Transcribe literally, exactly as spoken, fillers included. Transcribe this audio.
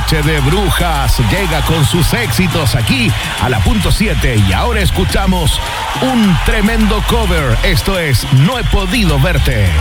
Noche de Brujas llega con sus éxitos aquí a la punto siete y ahora escuchamos un tremendo cover. Esto es No he podido verte.